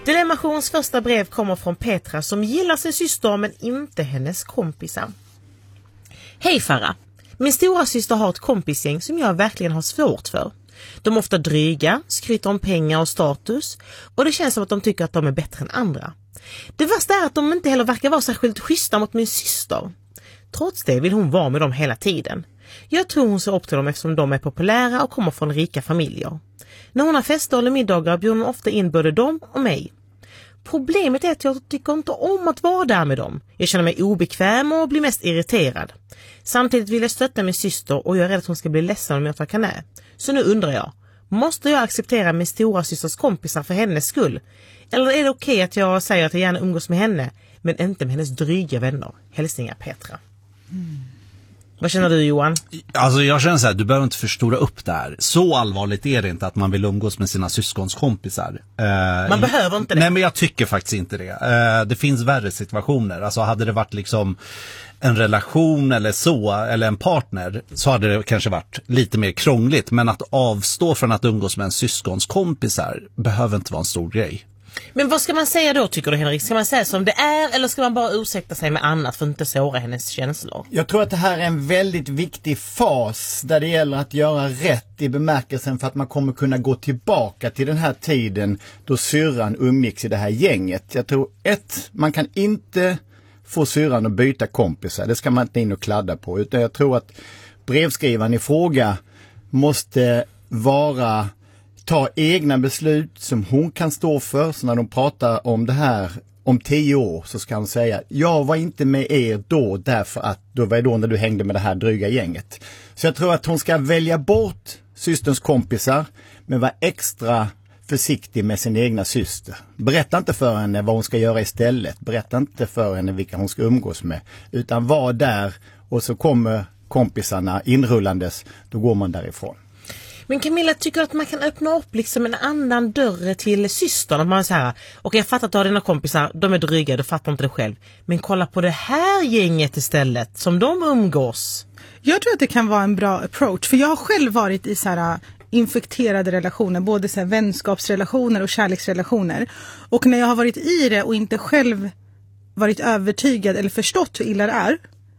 Dilemmations första brev kommer från Petra som gillar sin syster men inte hennes kompisar. Hej Farah! Min stora syster har ett kompisgäng som jag verkligen har svårt för. De är ofta dryga, skryter om pengar och status och det känns som att de tycker att de är bättre än andra. Det värsta är att de inte heller verkar vara särskilt schyssta mot min syster. Trots det vill hon vara med dem hela tiden. Jag tror hon ser upp till dem eftersom de är populära och kommer från rika familjer. När hon har fester eller middagar bjuder hon ofta in både dem och mig. Problemet är att jag tycker inte om att vara där med dem. Jag känner mig obekväm och blir mest irriterad. Samtidigt vill jag stötta min syster och jag är rädd att hon ska bli ledsen om jag tackar nej. Så nu undrar jag, måste jag acceptera min stora systers kompisar för hennes skull? Eller är det okej att jag säger att jag gärna umgås med henne men inte med hennes dryga vänner? Hälsningar Petra. Vad känner du Johan? Alltså jag känner så här, du behöver inte förstora upp det här. Så allvarligt är det inte att man vill umgås med sina syskonskompisar. Man behöver inte det. Nej men jag tycker faktiskt inte det. Det finns värre situationer. Alltså hade det varit liksom en relation eller så, eller en partner, så hade det kanske varit lite mer krångligt. Men att avstå från att umgås med en syskonskompisar behöver inte vara en stor grej. Men vad ska man säga då tycker du Henrik? Ska man säga som det är eller ska man bara ursäkta sig med annat för att inte såra hennes känslor? Jag tror att det här är en väldigt viktig fas där det gäller att göra rätt i bemärkelsen för att man kommer kunna gå tillbaka till den här tiden då syrran umgicks i det här gänget. Jag tror man kan inte få syrran att byta kompisar. Det ska man inte in och kladda på. Utan jag tror att brevskrivaren i fråga måste ta egna beslut som hon kan stå för. Så när de pratar om det här om 10 år så ska hon säga, jag var inte med er då därför att då var det då när du hängde med det här dryga gänget. Så jag tror att hon ska välja bort systerns kompisar men vara extra försiktig med sin egna syster. Berätta inte för henne vad hon ska göra istället. Berätta inte för henne vilka hon ska umgås med. Utan var där och så kommer kompisarna inrullandes, då går man därifrån. Men Camilla tycker att man kan öppna upp liksom en annan dörr till systern. Att man säger, okej jag fattar att du har dina kompisar, de är dryga, du fattar inte det själv. Men kolla på det här gänget istället, som de umgås. Jag tror att det kan vara en bra approach. För jag har själv varit i så här infekterade relationer, både så här vänskapsrelationer och kärleksrelationer. Och när jag har varit i det och inte själv varit övertygad eller förstått hur illa det är,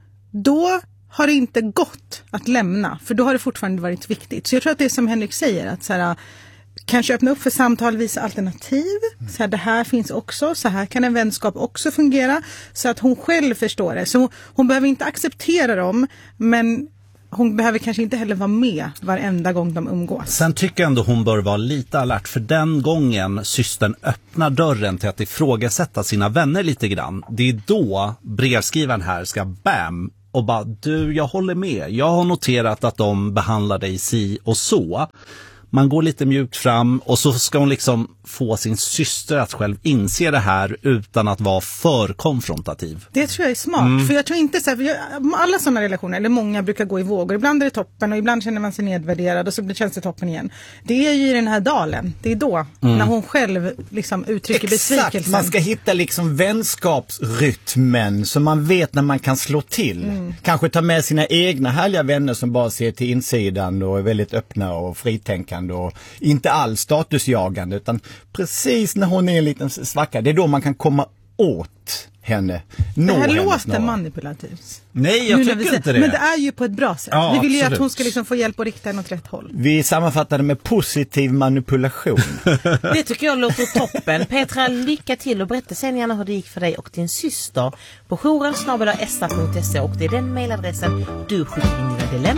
då har det inte gått att lämna, för då har det fortfarande varit viktigt. Så jag tror att det är som Henrik säger, att så här, kanske öppna upp för samtal, visa alternativ. Så här, det här finns också, så här kan en vänskap också fungera, så att hon själv förstår det. Så hon behöver inte acceptera dem, men hon behöver kanske inte heller vara med varenda gång de umgås. Sen tycker jag ändå hon bör vara lite alert, för den gången systern öppnar dörren till att ifrågasätta sina vänner lite grann, det är då brevskrivaren här ska och bara, du, jag håller med. Jag har noterat att de behandlar dig si och så. Man går lite mjukt fram och så ska hon liksom få sin syster att själv inse det här utan att vara för konfrontativ. Det tror jag är smart, för jag tror inte så här, alla sådana relationer, eller många brukar gå i vågor. Ibland är det toppen och ibland känner man sig nedvärderad och så känns det toppen igen. Det är ju i den här dalen, det är då, när hon själv liksom uttrycker besvikelsen. Exakt, man ska hitta liksom vänskapsrytmen så man vet när man kan slå till. Kanske ta med sina egna härliga vänner som bara ser till insidan och är väldigt öppna och fritänkande och inte alls statusjagande, utan precis när hon är en liten svacka, det är då man kan komma åt henne. Det här låter manipulativt. Nej, jag tycker inte det. Men det är ju på ett bra sätt. Ja, vi vill ju absolut. att hon ska liksom få hjälp att rikta henne åt rätt håll. Vi sammanfattar det med positiv manipulation. Det tycker jag låter toppen. Petra, lycka till och berätta sen gärna hur det gick för dig och din syster på jouren@esta.se, och det är den mailadressen du skickar in dina dilemma.